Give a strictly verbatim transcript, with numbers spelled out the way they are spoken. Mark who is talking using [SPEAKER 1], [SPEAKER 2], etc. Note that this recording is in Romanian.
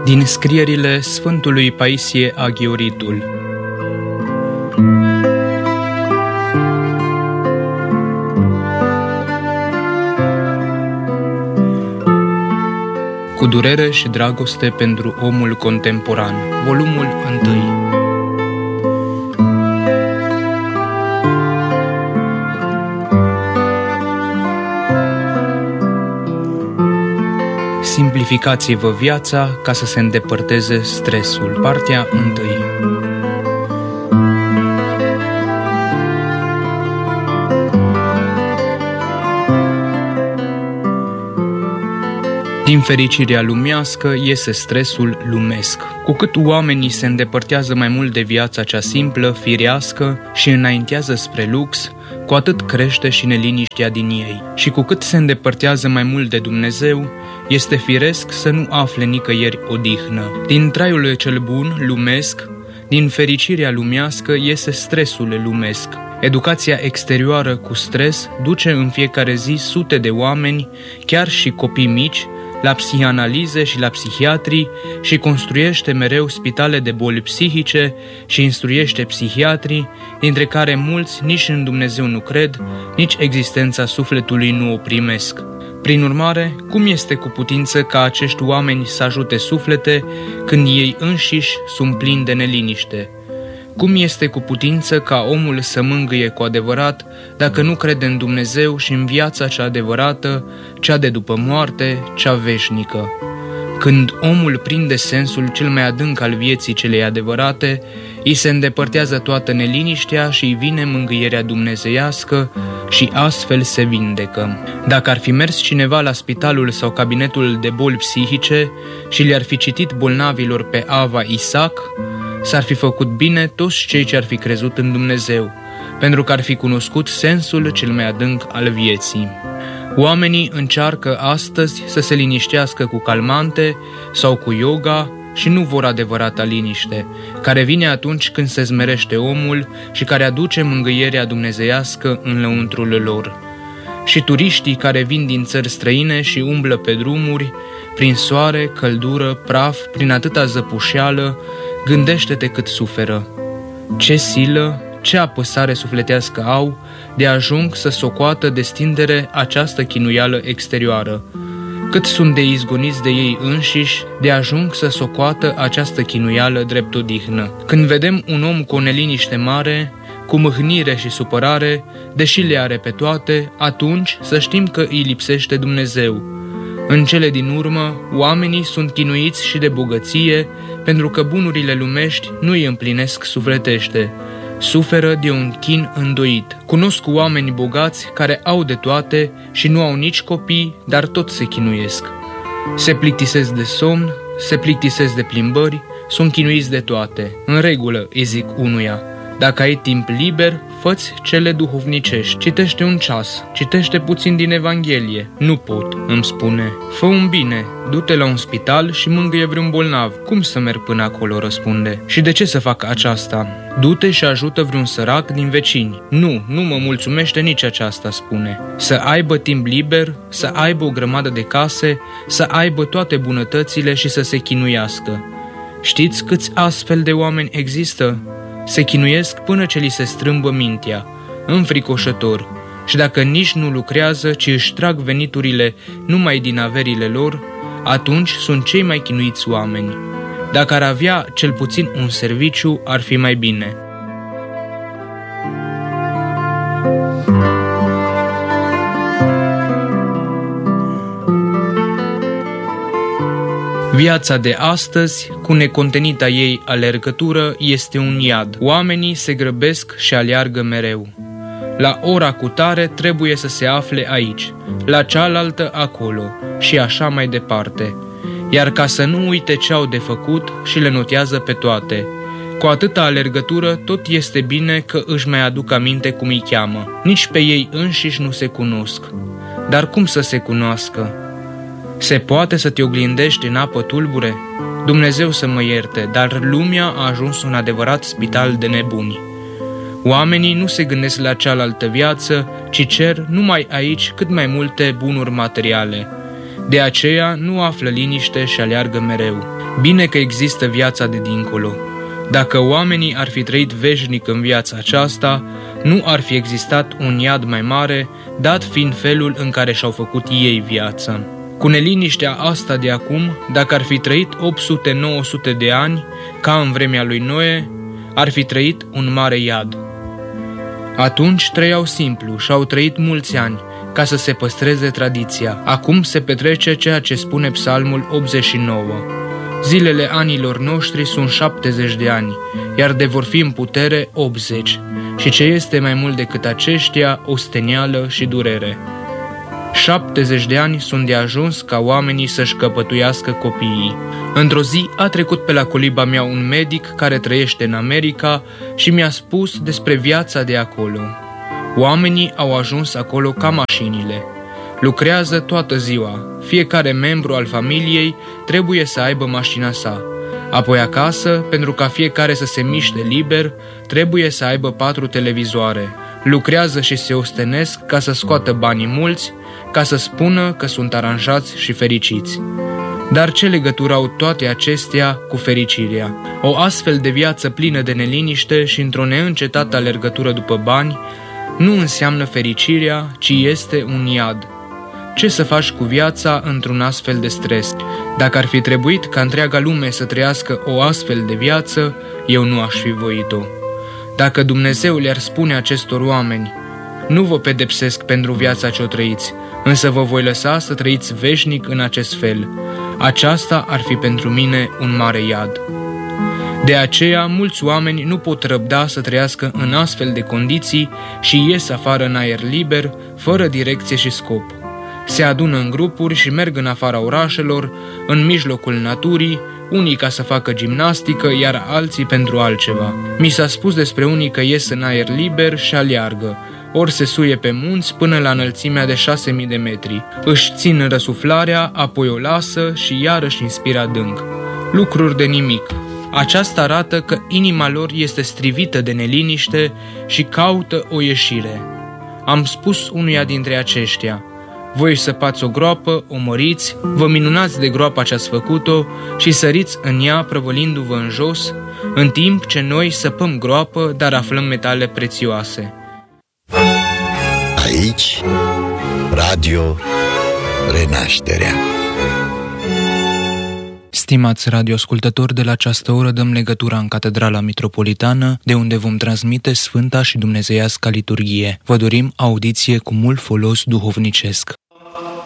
[SPEAKER 1] Din scrierile Sfântului Paisie Aghioritul. Cu durere și dragoste pentru omul contemporan. Volumul unu. Simplificați-vă viața ca să se îndepărteze stresul. Partea unu. Din fericirea lumească iese stresul lumesc. Cu cât oamenii se îndepărtează mai mult de viața cea simplă, firească și înaintează spre lux, cu atât crește și neliniștea din ei. Și cu cât se îndepărtează mai mult de Dumnezeu, este firesc să nu afle nicăieri odihnă. Din traiul cel bun, lumesc, din fericirea lumească iese stresul lumesc. Educația exterioară cu stres duce în fiecare zi sute de oameni, chiar și copii mici, la psihanalize și la psihiatrii și construiește mereu spitale de boli psihice și instruiește psihiatrii, dintre care mulți nici în Dumnezeu nu cred, nici existența sufletului nu o primesc. Prin urmare, cum este cu putință ca acești oameni să ajute suflete când ei înșiși sunt plini de neliniște? Cum este cu putință ca omul să mângâie cu adevărat dacă nu crede în Dumnezeu și în viața cea adevărată, cea de după moarte, cea veșnică? Când omul prinde sensul cel mai adânc al vieții celei adevărate, îi se îndepărtează toată neliniștea și îi vine mângâierea dumnezeiască și astfel se vindecă. Dacă ar fi mers cineva la spitalul sau cabinetul de boli psihice și le-ar fi citit bolnavilor pe Ava Isaac, s-ar fi făcut bine toți cei ce ar fi crezut în Dumnezeu, pentru că ar fi cunoscut sensul cel mai adânc al vieții. Oamenii încearcă astăzi să se liniștească cu calmante sau cu yoga și nu vor adevărata liniște, care vine atunci când se zmerește omul și care aduce mângâierea dumnezeiască în lăuntrul lor. Și turiștii care vin din țări străine și umblă pe drumuri, prin soare, căldură, praf, prin atâta zăpușeală, gândește-te cât suferă. Ce silă, ce apăsare sufletească au de ajung să socoată de stindere această chinuială exterioară. Cât sunt de izgoniți de ei înșiși de ajung să socoată această chinuială drept odihnă. Când vedem un om cu o neliniște mare, cu mâhnire și supărare, deși le are pe toate, atunci să știm că îi lipsește Dumnezeu. În cele din urmă, oamenii sunt chinuiți și de bogăție, pentru că bunurile lumești nu îi împlinesc sufletește. Suferă de un chin îndoit. Cunosc oameni bogați care au de toate și nu au nici copii, dar tot se chinuiesc. Se plictisesc de somn, se plictisesc de plimbări, sunt chinuiți de toate. În regulă, îi zic unuia, dacă ai timp liber, fă-ți cele duhovnicești. Citește un ceas, citește puțin din Evanghelie. Nu pot, îmi spune. Fă un bine, du-te la un spital și mângâie vreun bolnav. Cum să merg până acolo, răspunde. Și de ce să fac aceasta? Du-te și ajută vreun sărac din vecini. Nu, nu mă mulțumește nici aceasta, spune. Să aibă timp liber, să aibă o grămadă de case, să aibă toate bunătățile și să se chinuiască. Știți câți astfel de oameni există? Se chinuiesc până ce li se strâmbă mintea, înfricoșător, și dacă nici nu lucrează, ci își trag veniturile numai din averile lor, atunci sunt cei mai chinuiți oameni. Dacă ar avea cel puțin un serviciu, ar fi mai bine. Viața de astăzi, cu necontenita ei alergătură, este un iad. Oamenii se grăbesc și aleargă mereu. La ora cutare trebuie să se afle aici, la cealaltă acolo și așa mai departe. Iar ca să nu uite ce au de făcut și le notează pe toate. Cu atâta alergătură, tot este bine că își mai aduc aminte cum îi cheamă. Nici pe ei înșiși nu se cunosc. Dar cum să se cunoască? Se poate să te oglindești în apă tulbure? Dumnezeu să mă ierte, dar lumea a ajuns un adevărat spital de nebuni. Oamenii nu se gândesc la cealaltă viață, ci cer numai aici cât mai multe bunuri materiale. De aceea nu află liniște și aleargă mereu. Bine că există viața de dincolo. Dacă oamenii ar fi trăit veșnic în viața aceasta, nu ar fi existat un iad mai mare, dat fiind felul în care și-au făcut ei viața. Cu neliniștea asta de acum, dacă ar fi trăit opt sute nouă sute de ani, ca în vremea lui Noe, ar fi trăit un mare iad. Atunci trăiau simplu și au trăit mulți ani, ca să se păstreze tradiția. Acum se petrece ceea ce spune Psalmul optzeci și nouă. Zilele anilor noștri sunt șaptezeci de ani, iar de vor fi în putere optzeci, și ce este mai mult decât aceștia, ostenială și durere. șaptezeci de ani sunt de ajuns ca oamenii să-și căpătuiască copiii. Într-o zi a trecut pe la coliba mea un medic care trăiește în America și mi-a spus despre viața de acolo. Oamenii au ajuns acolo ca mașinile. Lucrează toată ziua. Fiecare membru al familiei trebuie să aibă mașina sa. Apoi acasă, pentru ca fiecare să se miște liber, trebuie să aibă patru televizoare. Lucrează și se ostenesc ca să scoată banii mulți, ca să spună că sunt aranjați și fericiți. Dar ce legătură au toate acestea cu fericirea? O astfel de viață plină de neliniște și într-o neîncetată alergătură după bani nu înseamnă fericirea, ci este un iad. Ce să faci cu viața într-un astfel de stres? Dacă ar fi trebuit ca întreaga lume să trăiască o astfel de viață, eu nu aș fi voit-o. Dacă Dumnezeu le-ar spune acestor oameni, nu vă pedepsesc pentru viața ce o trăiți, însă vă voi lăsa să trăiți veșnic în acest fel, aceasta ar fi pentru mine un mare iad. De aceea, mulți oameni nu pot răbda să trăiască în astfel de condiții și ies afară în aer liber, fără direcție și scop. Se adună în grupuri și merg în afara orașelor, în mijlocul naturii, unii ca să facă gimnastică, iar alții pentru altceva. Mi s-a spus despre unii că ies în aer liber și aleargă, ori se suie pe munți până la înălțimea de șase mii de metri. Își țin răsuflarea, apoi o lasă și iarăși inspiră adânc. Lucruri de nimic. Aceasta arată că inima lor este strivită de neliniște și caută o ieșire. Am spus unuia dintre aceștia: voi săpați o groapă, o măriți, vă minunați de groapa ce-ați făcut-o și săriți în ea prăvălindu-vă în jos, în timp ce noi săpăm groapă, dar aflăm metale prețioase.
[SPEAKER 2] Aici, Radio Renașterea.
[SPEAKER 1] Stimați radioascultători, de la această oră dăm legătura în Catedrala Mitropolitană, de unde vom transmite Sfânta și Dumnezeiasca Liturghie. Vă dorim audiție cu mult folos duhovnicesc.